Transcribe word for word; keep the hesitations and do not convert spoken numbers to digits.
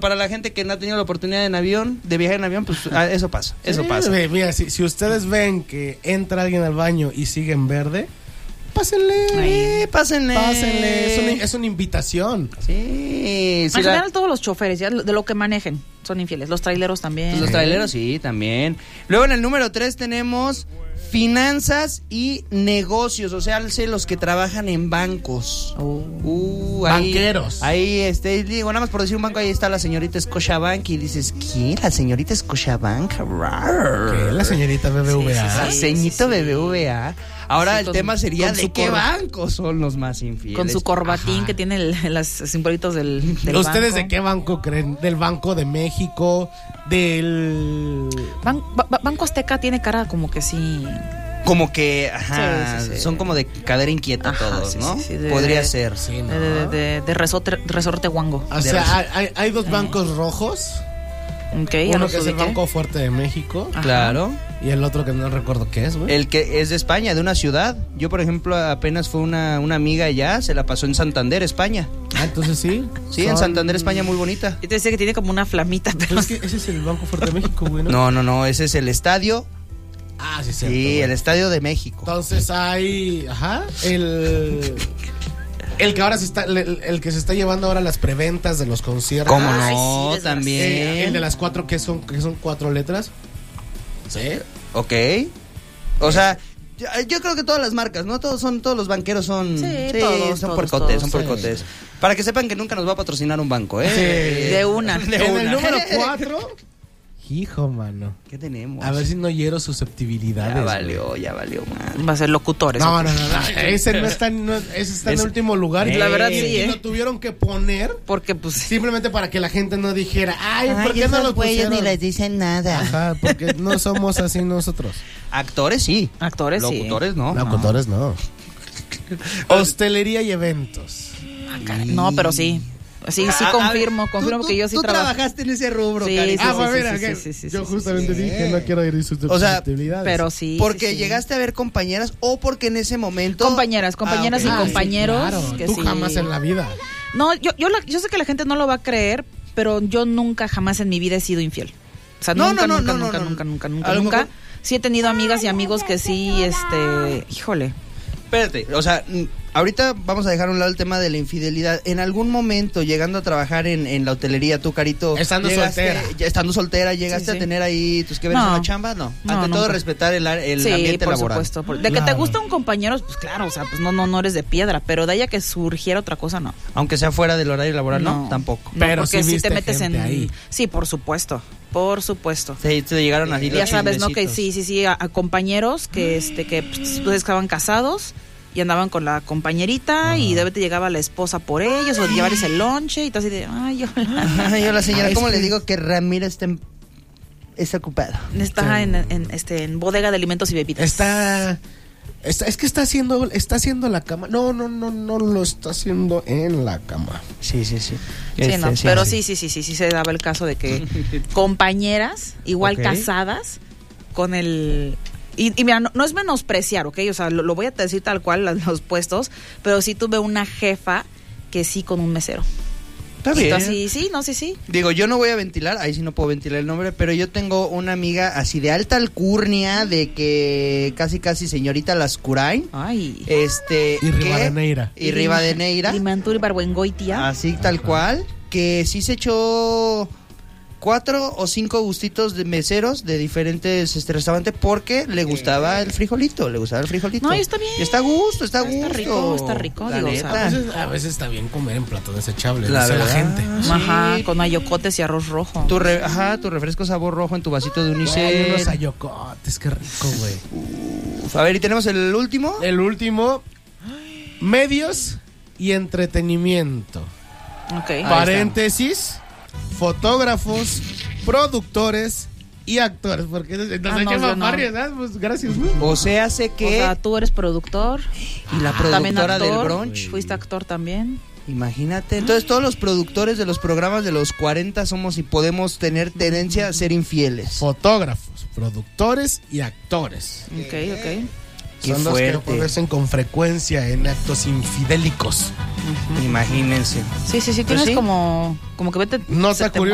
para la gente que no ha tenido la oportunidad en avión, de viajar en avión, pues eso pasa, eso Sí, pasa. Mira, si, si ustedes ven que entra alguien al baño y sigue en verde, pásenle. Eh, pásenle. Pásenle. Es una, es una invitación. Sí. sí En la- general todos los choferes, ya de lo que manejen, son infieles. Los traileros también. Pues los traileros sí, también. Luego en el número tres tenemos finanzas y negocios, o sea, los que trabajan en bancos. Oh. Uh, ahí, Banqueros. Ahí, este, digo, nada más por decir un banco, ahí está la señorita Scotiabank y dices, ¿quién? La señorita Scotiabank. ¿Qué? La señorita B B V A. Sí, sí, La sí. ceñito B B V A. Ahora Sí, el con- tema sería con de su qué cor- bancos son los más infieles. Con su corbatín Ajá. que tiene el, los simbolitos del, del ¿Ustedes banco. de qué banco creen? ¿Del Banco de México? ¿Del...? Ban- ba- Banco Azteca tiene cara como que sí. Como que, ajá, Sí, sí, sí. son como de cadera inquieta Ajá, todos, sí, ¿no? sí, sí, de- Podría de- ser. Sí, ¿no? De, de, de, de resorte, resorte guango. O sea, hay, hay- hay dos bancos rojos. Ok, ya Uno los que es el ubiqué. Banco Fuerte de México. Ajá. Claro. Y el otro que no recuerdo qué es, güey. El que es de España, de una ciudad. Yo, por ejemplo, apenas fue una, una amiga allá, se la pasó en Santander, España. Ah, entonces sí. Sí, en Son- Santander, España, muy bonita. Yo te decía que tiene como una flamita, pero Pero es que ese es el Banco Fuerte de México, güey, ¿no? No, no, no, ese es el estadio. Ah, sí, Sí, cierto, el Estadio de México. Entonces hay, ajá, el el que ahora se está el, el que se está llevando ahora las preventas de los conciertos. ¿Cómo Ay, no? sí, También. Eh, el de las cuatro que son que son cuatro letras. Sí. Ok. O sea, yo, yo creo que todas las marcas, ¿no? Todos son, todos los banqueros son. Sí, todos, son todos, puercotes, son todos, sí. puercotes. Para que sepan que nunca nos va a patrocinar un banco, ¿eh? Sí. de una. De En una. el número cuatro. Hijo, mano. ¿Qué tenemos? A ver si no hiero susceptibilidades. Ya güey. valió, ya valió, man. va a ser locutores. No, ¿ok? no, no, no. Ese no está, en- no- ese está en Ese- el último lugar. La verdad, Y- sí, y ¿eh? lo tuvieron que poner Porque pues simplemente para que la gente no dijera, ay, ¿por qué no lo pusieron? dicen nada. Ajá, porque no somos así nosotros. Actores sí. actores sí. Locutores no. Locutores no. Hostelería y eventos. Ah, caray. No, pero sí. Sí, sí Ah, a confirmo, ver, confirmo tú- que yo tú- sí Tú trabajo. trabajaste en ese rubro, Sí, Cari. sí, Ah, sí, pues sí, mira, sí, que sí, sí, yo sí, justamente sí. dije no quiero ir sus O sea, susceptibilidades. Pero sí. Porque sí, sí. llegaste a ver compañeras o porque en ese momento... Compañeras, compañeras Ah, ok. y compañeros. Ah, sí, claro. que Tú sí. jamás en la vida. No, yo, yo, la- yo sé que la gente no lo va a creer, pero yo nunca, jamás en mi vida he sido infiel. O sea, No, nunca, no, no, nunca, no, no, nunca, no. nunca, nunca, A nunca, lo nunca. mejor- Sí he tenido amigas y amigos que sí, este, híjole. Espérate, o sea, mm, ahorita vamos a dejar a un lado el tema de la infidelidad. En algún momento, llegando a trabajar en, en la hotelería, tú, Carito... Estando llegaste- soltera. ya estando soltera, ¿llegaste Sí, sí. a tener ahí tus que ver No. en la chamba? No. No, Ante todo, nunca. respetar el, ar- el sí, ambiente por laboral. supuesto. por- De que te Claro. gusta un compañero, pues claro, o sea, pues no, no, no eres de piedra, pero de ella que surgiera otra cosa, no. Aunque sea fuera del horario laboral, ¿no? Tampoco. No, Pero porque sí si viste te metes en... gente ahí. Sí, por supuesto, por supuesto. Sí, te llegaron así los Ya sabes, ¿no? Que chismecitos. sí, sí, sí, a, a compañeros que este que pues, pues, estaban casados y andaban con la compañerita y de repente llegaba la esposa por ellos o llevarles el lonche y todo así de, ay, yo Ay, hola, señora, Ay, ¿cómo es le que- digo que Ramírez está, en- está ocupado? está Sí. en, en, este en bodega de alimentos y bebidas. Está, está es que está haciendo está haciendo la cama. No, no, no, no lo está haciendo en la cama. Sí, sí, sí. Sí, Este, no, pero sí, sí, sí, sí, sí se daba el caso de que compañeras, igual Ok. casadas, con el... Y, y mira, no, no es menospreciar, ¿ok? O sea, lo, lo voy a decir tal cual, los, los puestos, pero sí tuve una jefa que sí con un mesero. Está Y bien. tú así, sí, no, sí, sí. Digo, yo no voy a ventilar, ahí sí no puedo ventilar el nombre, pero yo tengo una amiga así de alta alcurnia, de que casi casi señorita Lascurain, Ay. este... Y que- Rivadeneira. Y Rivadeneira, Limantur y Barbuengoitia. así tal cual, que sí se echó cuatro o cinco gustitos de meseros de diferentes este, restaurantes porque le gustaba el frijolito, le gustaba el frijolito. No, y está bien. Y está a gusto, está a Está gusto. rico, está rico, La digo, o neta. sea, A veces, a veces está bien comer en plato desechable, La dice la verdad. gente. Sí. Ajá, con ayocotes y arroz rojo. Tu re- ajá, tu refresco sabor rojo en tu vasito de Ay, unos unicel. ayocotes, qué rico, güey. A ver, y tenemos el último. El último, medios y entretenimiento. Ok. Ahí Paréntesis, fotógrafos, productores y actores. Porque nos Ah, echa no, yo no. fanfarria, ¿verdad? Pues gracias, güey. O sea, sé O que sea, tú eres productor. y la También productora del actor. brunch. Fuiste actor también. Imagínate. Entonces, todos los productores de los programas de los cuarenta somos y podemos tener tendencia a ser infieles. Fotógrafos, productores y actores. Ok, ok. Qué Son los que fuerte. aparecen con frecuencia en actos infidélicos. Imagínense. Sí, sí, sí, Pues tienes sí. como, como que vete. Nota se te curiosa.